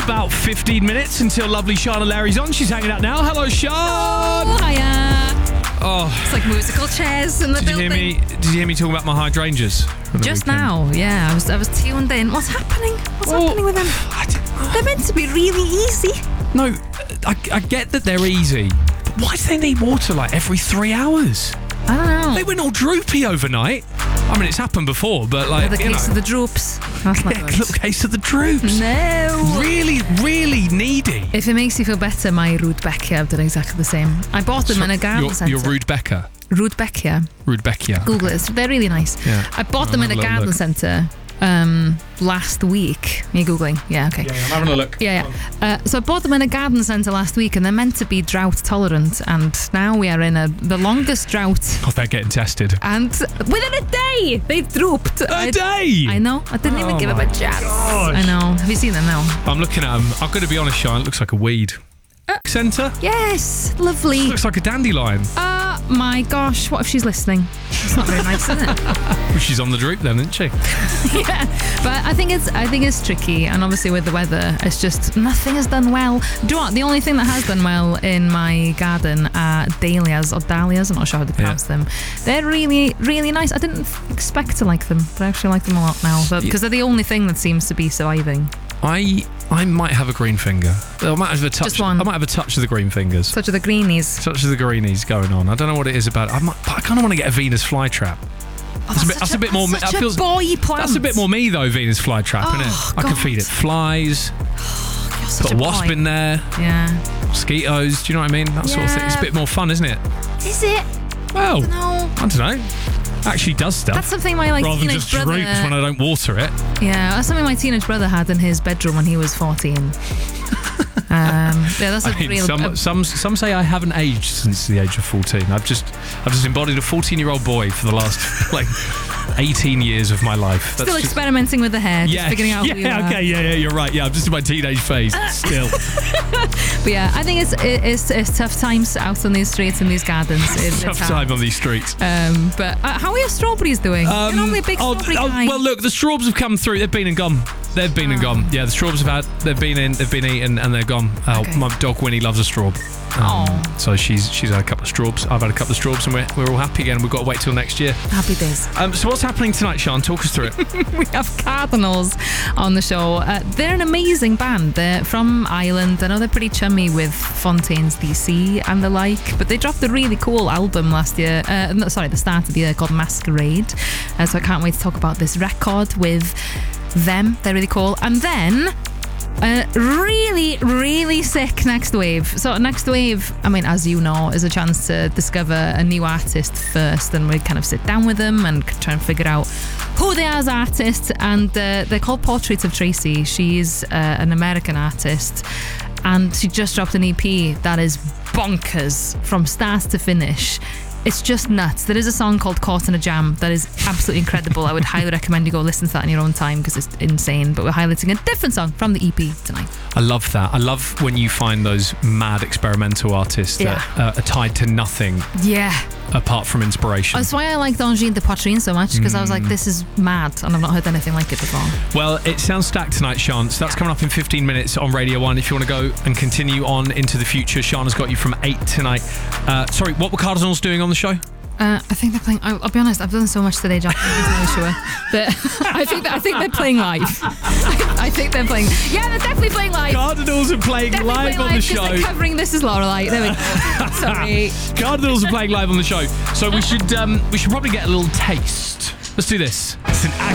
about 15 minutes until lovely Shauna Larry's on. She's hanging out now. Hello, Sean. Oh, hiya. Oh, It's like musical chairs in the building. Did you hear me talking about my hydrangeas? Just now, yeah. I was tuned in. What's happening? What's happening with them? I didn't know. They're meant to be really easy. No, I get that they're easy. But why do they need water like every 3 hours? I don't know. They went all droopy overnight. I mean, it's happened before, but like, The case of the droops. That's not a good. little case of the droops. No. Really, really needy. If it makes you feel better, my Rudbeckia did exactly the same. I bought them in a garden centre. You're Rudbeckia. Rudbeckia. Rudbeckia. Google it. They're really nice. Yeah. I bought them in a have a little garden look. centre last week. Are you Googling? Yeah, okay. Yeah, I'm having a look. Yeah. So I bought them in a garden centre last week and they're meant to be drought tolerant, and now we are in the longest drought, Oh, they're getting tested. and within a day they've drooped. A day? I know. I didn't even Oh give them a my chance. gosh. I know. Have you seen them now? I'm looking at them. I'm going to be honest, Sean. It looks like a weed. Centre? Yes. Lovely. Looks like a dandelion. My gosh. What if she's listening? It's not very nice, is it? Well, she's on the droop then, isn't she? Yeah, but I think it's tricky, and obviously with the weather, it's just nothing has done well. Do you know what? The only thing that has done well in my garden are dahlias or dahlias. I'm not sure how to pronounce them. They're really, really nice. I didn't expect to like them, but I actually like them a lot now because they're the only thing that seems to be surviving. I might have a green finger. I might have a touch. Just one. I might have a touch of the green fingers. Such are the greenies. Touch of the greenies going on. I don't know what it is about it. But I kind of want to get a Venus flytrap. That's a bit more. Such that a feels. boy plant. That's a bit more me though. Venus flytrap, isn't it? I can God. feed it flies. You're such Put a wasp boy. in there. Yeah. Mosquitoes. Do you know what I mean? That sort of thing. It's a bit more fun, isn't it? Is it? Well, No. I don't know. Actually does stuff. That's something my rather than teenage just brother. droops when I don't water it. Yeah, that's something my teenage brother had in his bedroom when he was 14. Yeah, that's a I mean, real. some say I haven't aged since the age of 14. I've just embodied a 14-year-old boy for the last 18 years of my life. That's Still experimenting with the hair, just figuring out who you are. okay, yeah, you're right. Yeah, I'm just in my teenage phase still. But yeah, I think it's tough times out on these streets and these gardens. Tough time on these streets. But how are your strawberries doing? You're normally a big strawberry guy. Well, look, the strawberries have come through. They've been and gone. They've been and gone. Yeah, the strawberries they've been eaten, and they're gone. Okay. My dog Winnie loves a straw. So she's had a couple of straws. I've had a couple of straws, and we're all happy again. We've got to wait till next year. Happy days. So what's happening tonight, Sean? Talk us through it. We have Cardinals on the show. They're an amazing band. They're from Ireland. I know they're pretty chummy with Fontaines DC and the like, but they dropped a really cool album last year. The start of the year, called Masquerade. So I can't wait to talk about this record with them. They're really cool. And then really, really sick Next Wave. So Next Wave, I mean, as you know, is a chance to discover a new artist first, and we kind of sit down with them and try and figure out who they are as artists. And they're called Portraits of Tracy. She's an American artist, and she just dropped an EP that is bonkers from start to finish. It's just nuts. There is a song called Caught in a Jam that is absolutely incredible. I would highly recommend you go listen to that in your own time because it's insane. But we're highlighting a different song from the EP tonight. I love that. I love when you find those mad experimental artists that are tied to nothing apart from inspiration. That's why I like D'Angine de Poitrine so much, because I was like, this is mad, and I've not heard anything like it before. Well, it sounds stacked tonight, Sean. So that's coming up in 15 minutes on Radio 1. If you want to go and continue on into the future, Sean has got you from 8 tonight. Sorry, what were Cardinals doing on the show? I think they're playing. I'll be honest, I've done so much today, Jack. I'm not sure. But I think they're playing live. I think they're playing. Yeah, they're definitely playing live. Cardinals are playing live on the show. They're covering This Is Lorelei. There we go. Sorry. Cardinals are playing live on the show. So we should probably get a little taste. Let's do this. It's an